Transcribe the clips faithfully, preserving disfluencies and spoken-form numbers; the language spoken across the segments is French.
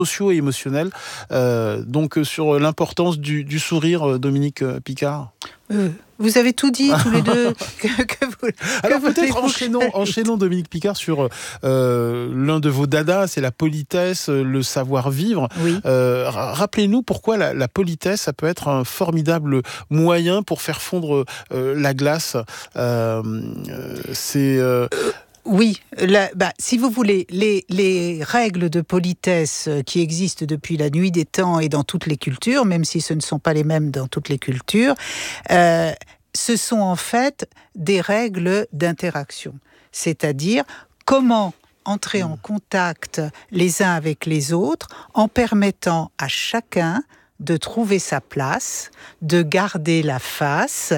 sociaux et émotionnels. Euh, donc sur l'importance du, du sourire, Dominique Picard. Euh, vous avez tout dit tous les deux. que, que vous, Alors que peut-être enchaînons, enchaînons Dominique Picard sur euh, l'un de vos dadas, c'est la politesse, le savoir-vivre. Oui. Euh, rappelez-nous pourquoi la, la politesse, ça peut être un formidable moyen pour faire fondre euh, la glace. Euh, c'est... Euh... Oui, la, bah, si vous voulez, les, les règles de politesse qui existent depuis la nuit des temps et dans toutes les cultures, même si ce ne sont pas les mêmes dans toutes les cultures, euh, ce sont en fait des règles d'interaction. C'est-à-dire comment entrer en contact les uns avec les autres en permettant à chacun de trouver sa place, de garder la face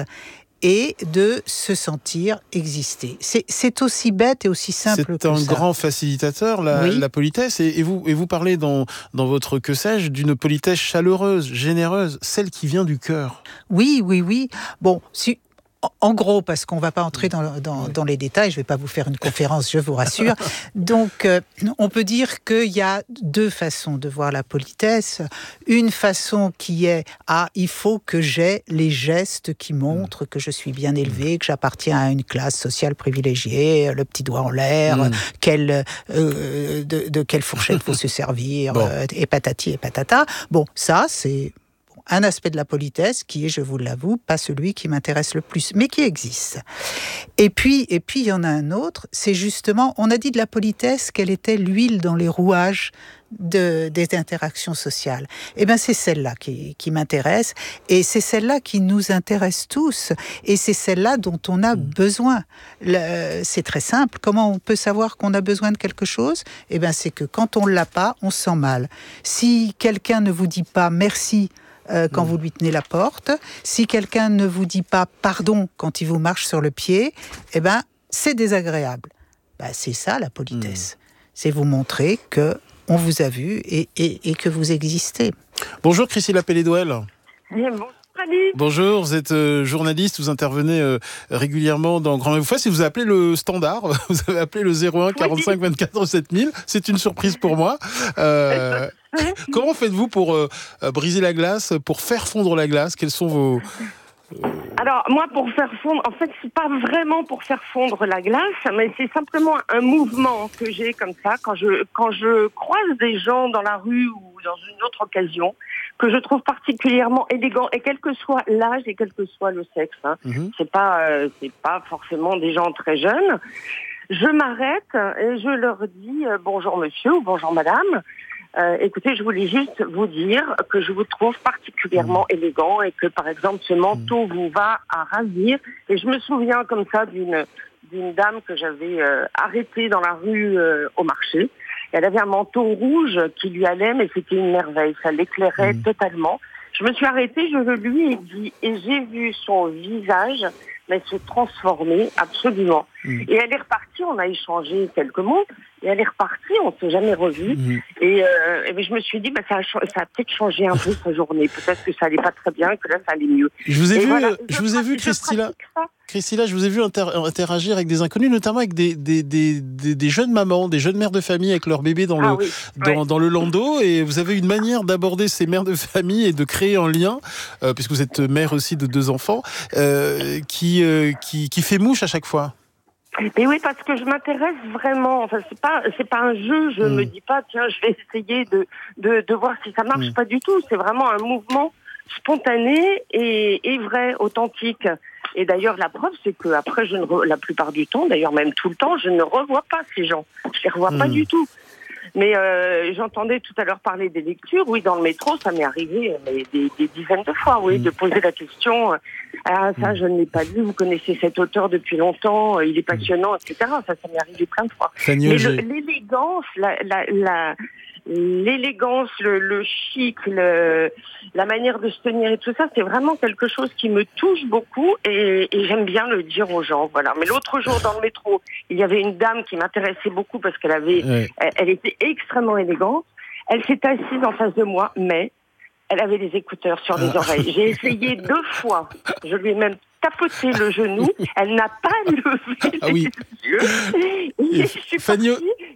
et de se sentir exister. C'est, c'est aussi bête et aussi simple c'est que ça. C'est un grand facilitateur, la, oui. la politesse. Et, et, vous, et vous parlez dans, dans votre que sais-je d'une politesse chaleureuse, généreuse, celle qui vient du cœur. Oui, oui, oui. Bon, si... En gros, parce qu'on ne va pas entrer dans, dans, dans les détails, je ne vais pas vous faire une conférence, je vous rassure. Donc, euh, on peut dire qu'il y a deux façons de voir la politesse. Une façon qui est « Ah, il faut que j'aie les gestes qui montrent que je suis bien élevé, que j'appartiens à une classe sociale privilégiée, le petit doigt en l'air, mmh. quelle, euh, de, de quelle fourchette faut se servir, bon. euh, et patati et patata. » Bon, ça, c'est... un aspect de la politesse qui est, je vous l'avoue, pas celui qui m'intéresse le plus, mais qui existe. Et puis, et puis il y en a un autre, c'est justement, on a dit de la politesse qu'elle était l'huile dans les rouages de, des interactions sociales. Eh bien, c'est celle-là qui, qui m'intéresse, et c'est celle-là qui nous intéresse tous, et c'est celle-là dont on a besoin. Le, c'est très simple. Comment on peut savoir qu'on a besoin de quelque chose ? Eh bien, c'est que quand on l'a pas, on se sent mal. Si quelqu'un ne vous dit pas merci, Euh, quand mmh. vous lui tenez la porte, si quelqu'un ne vous dit pas pardon quand il vous marche sur le pied, eh ben, c'est désagréable. Ben, c'est ça la politesse. Mmh. C'est vous montrer que on vous a vu et, et, et que vous existez. Bonjour Christine Lapellé-Douel. Bonjour Ali. Bonjour, vous êtes euh, journaliste, vous intervenez euh, régulièrement dans Grand Mot Face et vous avez appelé le standard, vous avez appelé le zéro un quarante-cinq vingt-quatre sept mille, c'est une surprise pour moi. Euh, comment faites-vous pour euh, briser la glace, pour faire fondre la glace ? Quels sont vos... Euh... Alors, moi, pour faire fondre, en fait, c'est pas vraiment pour faire fondre la glace, mais c'est simplement un mouvement que j'ai comme ça, quand je, quand je croise des gens dans la rue ou dans une autre occasion, que je trouve particulièrement élégant, et quel que soit l'âge et quel que soit le sexe. Hein. Mm-hmm. C'est pas, euh, c'est pas forcément des gens très jeunes. Je m'arrête et je leur dis euh, bonjour monsieur ou bonjour madame. Euh, écoutez, je voulais juste vous dire que je vous trouve particulièrement mmh. élégant et que, par exemple, ce manteau mmh. vous va à ravir. Et je me souviens comme ça d'une d'une dame que j'avais euh, arrêtée dans la rue euh, au marché. Elle avait un manteau rouge qui lui allait, mais c'était une merveille. Ça l'éclairait mmh. totalement. Je me suis arrêtée, je le lui ai dit, et j'ai vu son visage mais se transformer absolument. Mmh. Et elle est repartie, on a échangé quelques mots, et elle est repartie, on ne s'est jamais revus. Mmh. Et, euh, et je me suis dit, bah, ça, a, ça a peut-être changé un peu sa journée. Peut-être que ça allait pas très bien, que là, ça allait mieux. Je vous ai et vu, voilà, je je vous ai pratique, vu, Christine. Christine, je vous ai vu inter- interagir avec des inconnus, notamment avec des, des, des, des, des jeunes mamans, des jeunes mères de famille avec leur bébé dans, ah, le, oui. dans, ouais. dans le landau. Et vous avez une manière d'aborder ces mères de famille et de créer un lien, euh, puisque vous êtes mère aussi de deux enfants, euh, qui, euh, qui, qui fait mouche à chaque fois. Mais oui, parce que je m'intéresse vraiment. Enfin, c'est pas, c'est pas un jeu. Je mmh. me dis pas, tiens, je vais essayer de, de, de voir si ça marche. Mmh. Pas du tout. C'est vraiment un mouvement spontané et, et vrai, authentique. Et d'ailleurs, la preuve, c'est que après, je ne re... la plupart du temps, d'ailleurs même tout le temps, je ne revois pas ces gens. Je les revois mmh. pas du tout. Mais euh, j'entendais tout à l'heure parler des lectures. Oui, dans le métro, ça m'est arrivé mais des, des dizaines de fois, oui, mmh. de poser la question. Ah, ça, mmh. je ne l'ai pas lu. Vous connaissez cet auteur depuis longtemps. Il est passionnant, et cetera. Ça, ça m'est arrivé plein de fois. Fanny Mais le, l'élégance, la, la, la, l'élégance, le, le chic, le, la manière de se tenir et tout ça, c'est vraiment quelque chose qui me touche beaucoup et, et j'aime bien le dire aux gens. Voilà. Mais l'autre jour dans le métro, il y avait une dame qui m'intéressait beaucoup parce qu'elle avait, ouais. elle, elle était extrêmement élégante. Elle s'est assise en face de moi, mais elle avait des écouteurs sur les ah. oreilles. J'ai essayé deux fois. Je lui ai même tapoté le genou. Elle n'a pas levé ah, les oui. yeux. Et, et je suis Fanny... partie. Je me suis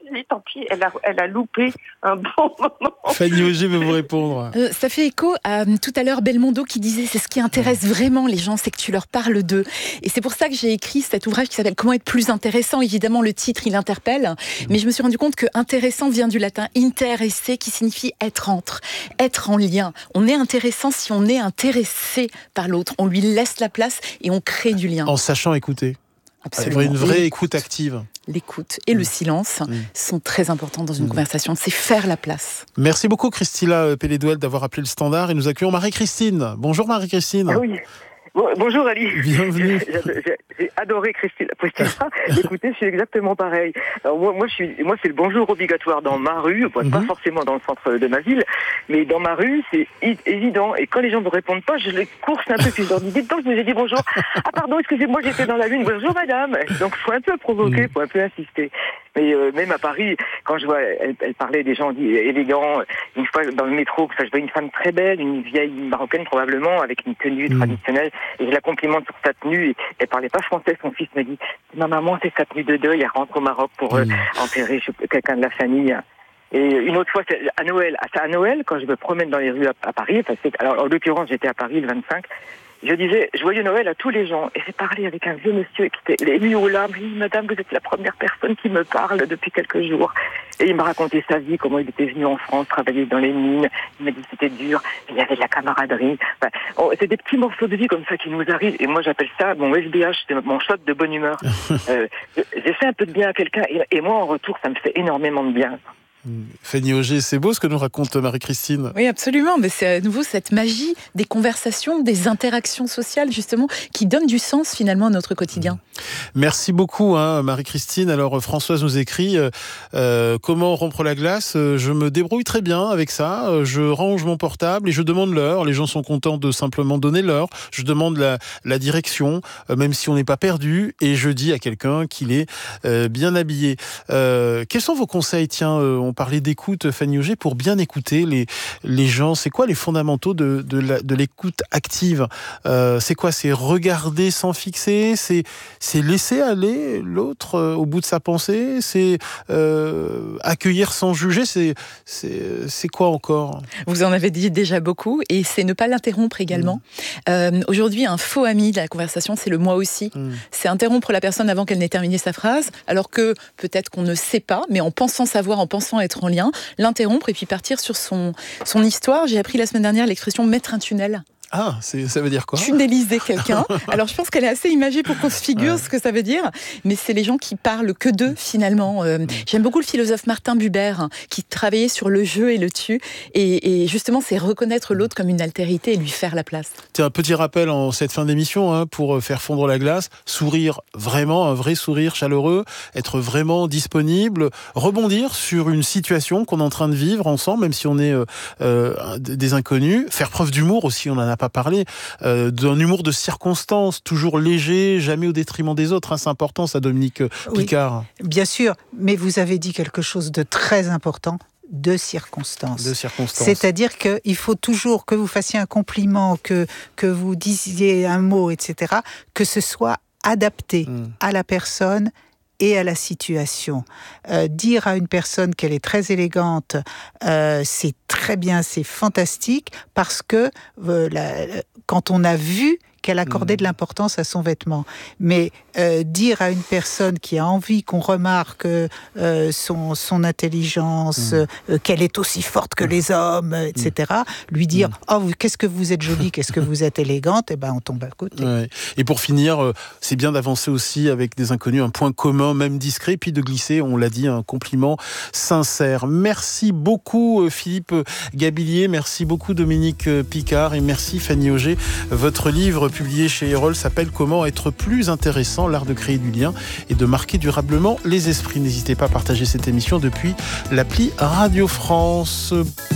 dit, tant pis, elle a, elle a loupé un bon moment. Fanny Auger veut vous répondre. Euh, ça fait écho à euh, tout à l'heure Belmondo qui disait c'est ce qui intéresse vraiment les gens, c'est que tu leur parles d'eux. Et c'est pour ça que j'ai écrit cet ouvrage qui s'appelle Comment être plus intéressant. Évidemment, le titre, il interpelle, mais je me suis rendu compte que intéressant vient du latin inter-esse, qui signifie être entre, être en lien. On est intéressant si on est intéressé par l'autre. On lui laisse la place et on crée du lien. En sachant écouter. Absolument. Une vraie écoute active. L'écoute et le silence mmh. sont très importants dans une mmh. conversation. C'est faire la place. Merci beaucoup Christilla Pelledouel d'avoir appelé le standard et nous accueillons Marie-Christine. Bonjour Marie-Christine. Ah oui. Bon, bonjour Ali. Bienvenue. J'ai, j'ai, j'ai adoré Christine. Écoutez, je suis exactement pareil. Alors moi, moi, je suis, moi, c'est le bonjour obligatoire dans ma rue, bon, mm-hmm. pas forcément dans le centre de ma ville, mais dans ma rue, c'est évident. Et quand les gens ne me répondent pas, je les course un peu. Puis je leur dis, dites donc, je vous ai dit bonjour. Ah pardon, excusez-moi, j'étais dans la lune. Bonjour madame. Donc faut un peu provoquer, faut un peu insister. Mais euh, même à Paris, quand je vois, elle, elle parlait des gens élégants. Une fois dans le métro, que ça, je vois une femme très belle, une vieille marocaine probablement, avec une tenue mmh. traditionnelle. Et je la complimente sur sa tenue. Et elle parlait pas français. Son fils me dit, ma maman, c'est sa tenue de deuil. Elle rentre au Maroc pour euh, mmh. enterrer quelqu'un de la famille. Et une autre fois, c'est à Noël. À Noël, quand je me promène dans les rues à, à Paris, parce que, alors en l'occurrence, j'étais à Paris le vingt-cinq. Je disais joyeux Noël à tous les gens. Et j'ai parlé avec un vieux monsieur qui était ému aux larmes. Il dit, madame, vous êtes la première personne qui me parle depuis quelques jours. Et il m'a raconté sa vie, comment il était venu en France, travailler dans les mines. Il m'a dit que c'était dur. Il y avait de la camaraderie. Enfin, oh, c'est des petits morceaux de vie comme ça qui nous arrivent. Et moi, j'appelle ça mon S B H, c'est mon shot de bonne humeur. euh, j'ai fait un peu de bien à quelqu'un. Et, et moi, en retour, ça me fait énormément de bien. Fanny Auger, c'est beau ce que nous raconte Marie-Christine. Oui, absolument. Mais c'est à nouveau cette magie des conversations, des interactions sociales, justement, qui donnent du sens finalement à notre quotidien. Merci beaucoup, hein, Marie-Christine. Alors, Françoise nous écrit euh, comment rompre la glace. Je me débrouille très bien avec ça. Je range mon portable et je demande l'heure. Les gens sont contents de simplement donner l'heure. Je demande la, la direction, euh, même si on n'est pas perdu. Et je dis à quelqu'un qu'il est euh, bien habillé. Euh, quels sont vos conseils? Tiens, euh, on parlait d'écoute, Fanny Auger, pour bien écouter les, les gens. C'est quoi les fondamentaux de, de, la, de l'écoute active? euh, C'est quoi? C'est regarder sans fixer? C'est, c'est laisser aller l'autre euh, au bout de sa pensée? C'est euh, accueillir sans juger? C'est, c'est, c'est quoi encore? Vous en avez dit déjà beaucoup, et c'est ne pas l'interrompre également. Mmh. Euh, aujourd'hui, un faux ami de la conversation, c'est le moi aussi. Mmh. C'est interrompre la personne avant qu'elle n'ait terminé sa phrase, alors que peut-être qu'on ne sait pas, mais en pensant savoir, en pensant être en lien, l'interrompre et puis partir sur son, son histoire. J'ai appris la semaine dernière l'expression mettre un tunnel. Ah, c'est, ça veut dire quoi? Tunneliser quelqu'un. Alors, je pense qu'elle est assez imagée pour qu'on se figure ouais. ce que ça veut dire. Mais c'est les gens qui parlent que d'eux, finalement. Euh, j'aime beaucoup le philosophe Martin Buber, hein, qui travaillait sur le je et le tu. Et, et justement, c'est reconnaître l'autre comme une altérité et lui faire la place. Tiens, un petit rappel en cette fin d'émission, hein, pour faire fondre la glace. Sourire vraiment, un vrai sourire chaleureux. Être vraiment disponible. Rebondir sur une situation qu'on est en train de vivre ensemble, même si on est euh, euh, des inconnus. Faire preuve d'humour aussi, on en a pas parlé, euh, d'un humour de circonstance, toujours léger, jamais au détriment des autres. Hein, c'est important, ça, Dominique Picard. Oui, bien sûr, mais vous avez dit quelque chose de très important. De circonstances. De circonstances. C'est-à-dire qu'il faut toujours que vous fassiez un compliment, que, que vous disiez un mot, et cetera, que ce soit adapté mmh. à la personne et à la situation. Euh, dire à une personne qu'elle est très élégante, euh, c'est très bien, c'est fantastique, parce que euh, la, quand on a vu qu'elle accordait de l'importance à son vêtement. Mais euh, dire à une personne qui a envie qu'on remarque euh, son, son intelligence, mmh. euh, qu'elle est aussi forte que les hommes, et cetera, mmh. lui dire « Oh, qu'est-ce que vous êtes jolie, qu'est-ce que vous êtes élégante », eh ben, on tombe à côté. Ouais. Et pour finir, euh, c'est bien d'avancer aussi avec des inconnus, un point commun, même discret, puis de glisser, on l'a dit, un compliment sincère. Merci beaucoup Philippe Gabillier, merci beaucoup Dominique Picard, et merci Fanny Auger. Votre livre publié chez Erol s'appelle « Comment être plus intéressant, l'art de créer du lien et de marquer durablement les esprits ». N'hésitez pas à partager cette émission depuis l'appli Radio France.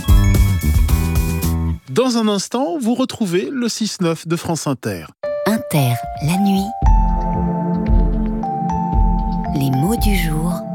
Dans un instant, vous retrouvez le six neuf de France Inter. Inter, la nuit. Les mots du jour.